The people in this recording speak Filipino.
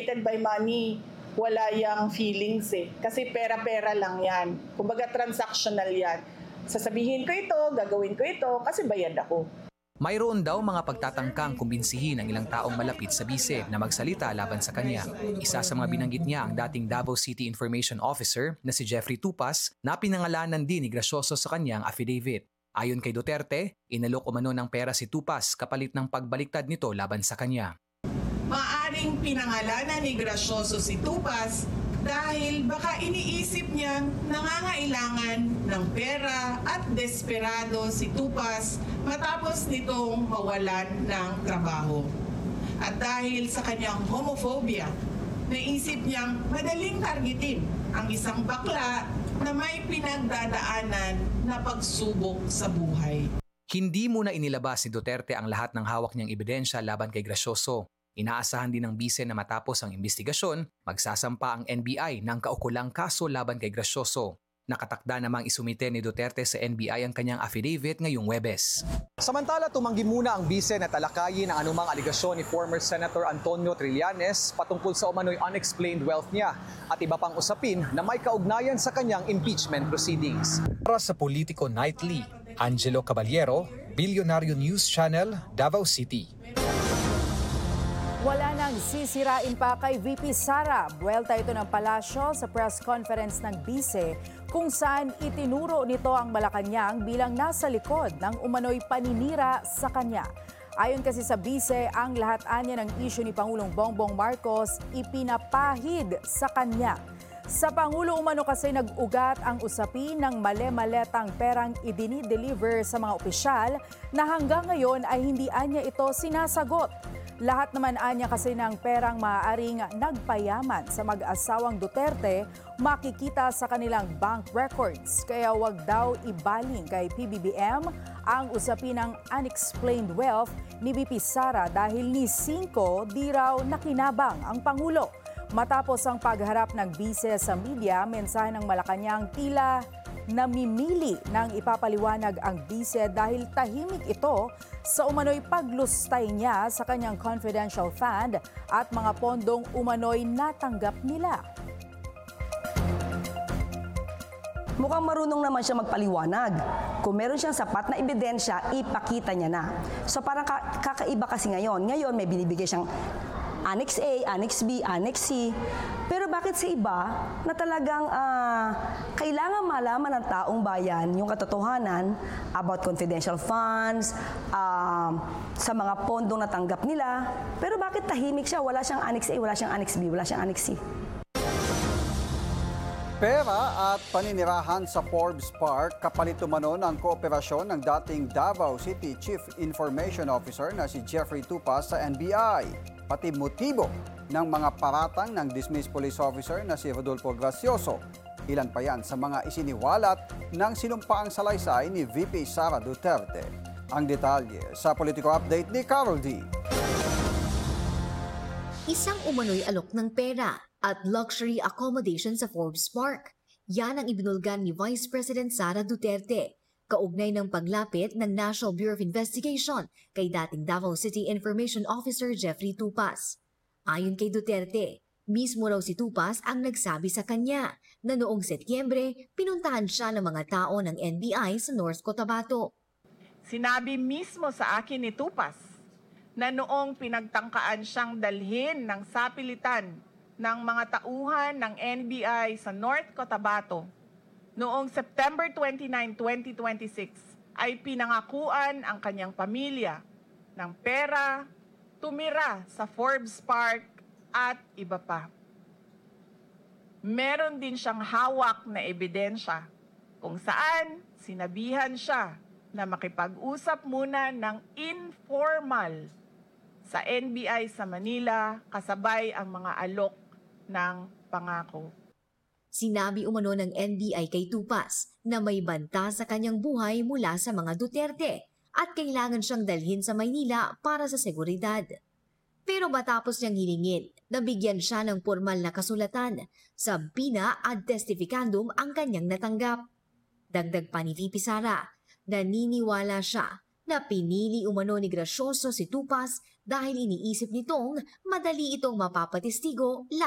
motivated by money. Wala yang feelings eh. Kasi pera-pera lang yan. Kumbaga transactional yan. Sasabihin ko ito, gagawin ko ito, kasi bayad ako. Mayroon daw mga pagtatangkang kumbinsihin ang ilang taong malapit sa bise na magsalita laban sa kanya. Isa sa mga binanggit niya ang dating Davao City Information Officer na si Jeffrey Tupas na pinangalanan din ni Gracioso sa kanyang affidavit. Ayon kay Duterte, inalok umano ng pera si Tupas kapalit ng pagbaliktad nito laban sa kanya. Maaring pinangalanan ni Gracioso si Tupas dahil baka iniisip niyang nangangailangan ng pera at desperado si Tupas matapos nitong mawalan ng trabaho. At dahil sa kanyang homophobia, naisip niyang madaling targetin ang isang bakla na may pinagdadaanan na pagsubok sa buhay. Hindi muna inilabas ni Duterte ang lahat ng hawak niyang ebidensya laban kay Gracioso. Inaasahan din ng bise na matapos ang investigasyon, magsasampa ang NBI ng kaukulang kaso laban kay Gracioso. Nakatakda namang isumite ni Duterte sa NBI ang kanyang affidavit ngayong Huwebes. Samantala, tumanggi muna ang bise na talakayin ang anumang aligasyon ni former Senator Antonio Trillanes patungkol sa umano'y unexplained wealth niya at iba pang usapin na may kaugnayan sa kanyang impeachment proceedings. Para sa Politico Nightly, Angelo Caballero, Billionario News Channel, Davao City. Wala nang sisirain pa kay VP Sara. Buwelta ito ng palasyo sa press conference ng bise kung saan itinuro nito ang Malacanang bilang nasa likod ng umano'y paninira sa kanya. Ayon kasi sa bise, ang lahat anya ng isyu ni Pangulong Bongbong Marcos ipinapahid sa kanya. Sa Pangulo umano kasi nag-ugat ang usapin ng male-maletang perang idinideliver sa mga opisyal na hanggang ngayon ay hindi anya ito sinasagot. Lahat naman anya kasi ng perang maaaring nagpayaman sa mag-asawang Duterte makikita sa kanilang bank records. Kaya wag daw ibaling kay PBBM ang usapin ng unexplained wealth ni VP Sara dahil ni 5 di raw nakinabang ang Pangulo. Matapos ang pagharap ng bise sa media, mensahe ng Malacanang tila namimili ng ipapaliwanag ang bise dahil tahimik ito sa umano'y paglustay niya sa kanyang confidential fund at mga pondong umano'y natanggap nila. Mukhang marunong naman siya magpaliwanag. Kung meron siyang sapat na ebidensya, ipakita niya na. So parang kakaiba kasi ngayon. Ngayon may binibigay siyang Annex A, Annex B, Annex C. Pero bakit sa iba na talagang kailangan malaman ng taong bayan yung katotohanan about confidential funds, sa mga pondong natanggap nila. Pero bakit tahimik siya? Wala siyang Annex A, wala siyang Annex B, wala siyang Annex C. Pera at paninirahan sa Forbes Park kapalit umano ng kooperasyon ng dating Davao City Chief Information Officer na si Jeffrey Tupas sa NBI. Pati motibo ng mga paratang ng dismissed police officer na si Rodolfo Gracioso. Ilan pa yan sa mga isiniwalat ng sinumpaang salaysay ni VP Sara Duterte. Ang detalye sa Politico Update ni Carol D. Isang umano'y alok ng pera at luxury accommodation sa Forbes Park. Yan ang ibinulgan ni Vice President Sara Duterte, kaugnay ng paglapit ng National Bureau of Investigation kay dating Davao City Information Officer Jeffrey Tupas. Ayon kay Duterte, mismo raw si Tupas ang nagsabi sa kanya na noong Setyembre, pinuntahan siya ng mga tao ng NBI sa North Cotabato. Sinabi mismo sa akin ni Tupas na noong pinagtangkaan siyang dalhin ng sapilitan ng mga tauhan ng NBI sa North Cotabato, noong September 29, 2026, ay pinangakuan ang kanyang pamilya ng pera, tumira sa Forbes Park at iba pa. Meron din siyang hawak na ebidensya kung saan sinabihan siya na makipag-usap muna ng informal sa NBI sa Manila kasabay ang mga alok ng pangako. Sinabi umano ng NBI kay Tupas na may banta sa kanyang buhay mula sa mga Duterte at kailangan siyang dalhin sa Maynila para sa seguridad. Pero matapos niyang hilingin, nabigyan siya ng formal na kasulatan, sabina at testificandum ang kanyang natanggap. Dagdag pa ni VP Sara, naniniwala siya na pinili umano ni Gracioso si Tupas dahil iniisip nitong madali itong mapapatistigo